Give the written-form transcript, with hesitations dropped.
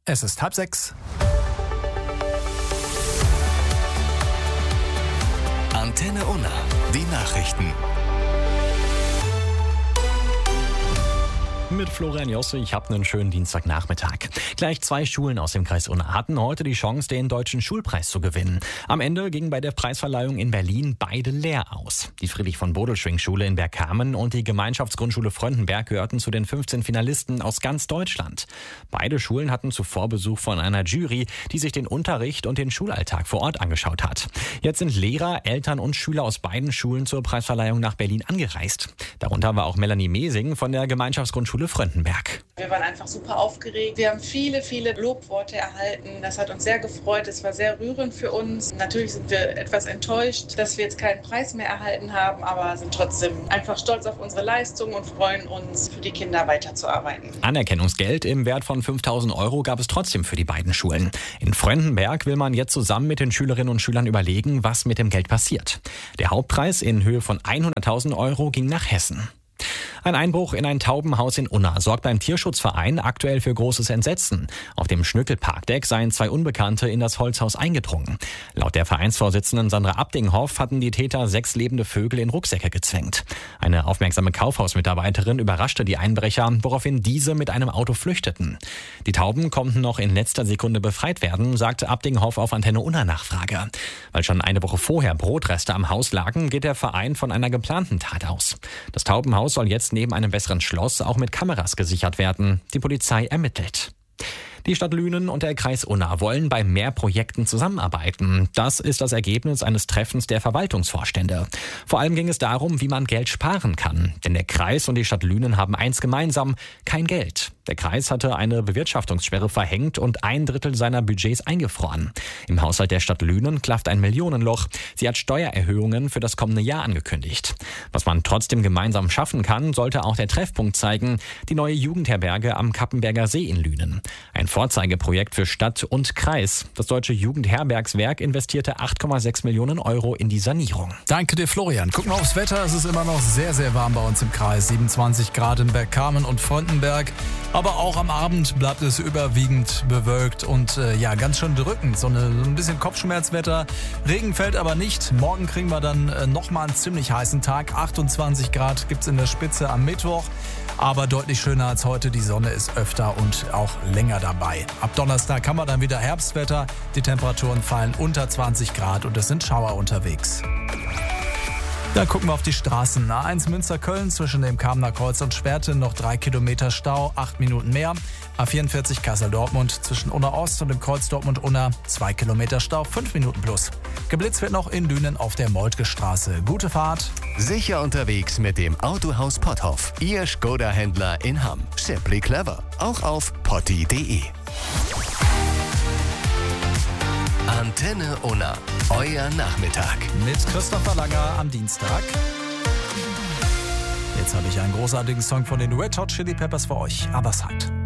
Es ist 5:30. Antenne Unna, die Nachrichten. Mit Florian Josse, ich habe einen schönen Dienstagnachmittag. Gleich 2 Schulen aus dem Kreis Unna hatten heute die Chance, den Deutschen Schulpreis zu gewinnen. Am Ende gingen bei der Preisverleihung in Berlin beide leer aus. Die Friedrich-von-Bodelschwingh-Schule in Bergkamen und die Gemeinschaftsgrundschule Fröndenberg gehörten zu den 15 Finalisten aus ganz Deutschland. Beide Schulen hatten zuvor Besuch von einer Jury, die sich den Unterricht und den Schulalltag vor Ort angeschaut hat. Jetzt sind Lehrer, Eltern und Schüler aus beiden Schulen zur Preisverleihung nach Berlin angereist. Darunter war auch Melanie Mesing von der Gemeinschaftsgrundschule Fröndenberg. Wir waren einfach super aufgeregt. Wir haben viele Lobworte erhalten. Das hat uns sehr gefreut. Es war sehr rührend für uns. Natürlich sind wir etwas enttäuscht, dass wir jetzt keinen Preis mehr erhalten haben, aber sind trotzdem einfach stolz auf unsere Leistung und freuen uns, für die Kinder weiterzuarbeiten. Anerkennungsgeld im Wert von 5.000 € gab es trotzdem für die beiden Schulen. In Fröndenberg will man jetzt zusammen mit den Schülerinnen und Schülern überlegen, was mit dem Geld passiert. Der Hauptpreis in Höhe von 100.000 € ging nach Hessen. Ein Einbruch in ein Taubenhaus in Unna sorgt beim Tierschutzverein aktuell für großes Entsetzen. Auf dem Schnückelparkdeck seien 2 Unbekannte in das Holzhaus eingedrungen. Laut der Vereinsvorsitzenden Sandra Abdinghoff hatten die Täter 6 lebende Vögel in Rucksäcke gezwängt. Eine aufmerksame Kaufhausmitarbeiterin überraschte die Einbrecher, woraufhin diese mit einem Auto flüchteten. Die Tauben konnten noch in letzter Sekunde befreit werden, sagte Abdinghoff auf Antenne Unna Nachfrage. Weil schon eine Woche vorher Brotreste am Haus lagen, geht der Verein von einer geplanten Tat aus. Das Taubenhaus soll jetzt neben einem besseren Schloss auch mit Kameras gesichert werden. Die Polizei ermittelt. Die Stadt Lünen und der Kreis Unna wollen bei mehr Projekten zusammenarbeiten. Das ist das Ergebnis eines Treffens der Verwaltungsvorstände. Vor allem ging es darum, wie man Geld sparen kann. Denn der Kreis und die Stadt Lünen haben eins gemeinsam: kein Geld. Der Kreis hatte eine Bewirtschaftungssperre verhängt und 1/3 seiner Budgets eingefroren. Im Haushalt der Stadt Lünen klafft ein Millionenloch. Sie hat Steuererhöhungen für das kommende Jahr angekündigt. Was man trotzdem gemeinsam schaffen kann, sollte auch der Treffpunkt zeigen: die neue Jugendherberge am Kappenberger See in Lünen. Ein Vorzeigeprojekt für Stadt und Kreis. Das Deutsche Jugendherbergswerk investierte 8,6 Millionen € in die Sanierung. Danke dir, Florian. Gucken wir aufs Wetter. Es ist immer noch sehr, sehr warm bei uns im Kreis. 27 Grad in Bergkamen und Fröndenberg. Aber auch am Abend bleibt es überwiegend bewölkt und ganz schön drückend. So ein bisschen Kopfschmerzwetter. Regen fällt aber nicht. Morgen kriegen wir dann nochmal einen ziemlich heißen Tag. 28 Grad gibt es in der Spitze am Mittwoch. Aber deutlich schöner als heute. Die Sonne ist öfter und auch länger dabei. Ab Donnerstag haben wir dann wieder Herbstwetter. Die Temperaturen fallen unter 20 Grad und es sind Schauer unterwegs. Dann gucken wir auf die Straßen. A1 Münster-Köln zwischen dem Kamener Kreuz und Schwerte noch 3 Kilometer Stau, 8 Minuten mehr. A44 Kassel-Dortmund zwischen Unna-Ost und dem Kreuz Dortmund-Unna 2 Kilometer Stau, 5 Minuten plus. Geblitzt wird noch in Lünen auf der Moltke-Straße. Gute Fahrt. Sicher unterwegs mit dem Autohaus Potthoff. Ihr Skoda-Händler in Hamm. Simply clever. Auch auf potti.de. Antenne Unna. Euer Nachmittag. Mit Christopher Langer am Dienstag. Jetzt habe ich einen großartigen Song von den Red Hot Chili Peppers für euch. Aber Side.